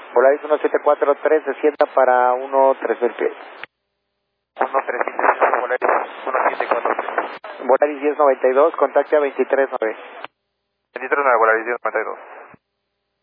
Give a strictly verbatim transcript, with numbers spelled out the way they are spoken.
Volaris uno siete cuatro tres, descienda para uno tres mil pies. uno tres siete cero, Volaris uno siete cuatro tres. Volaris diez noventa y dos, contacte a veintitrés nueve. veintitrés nueve, Volaris diez noventa y dos.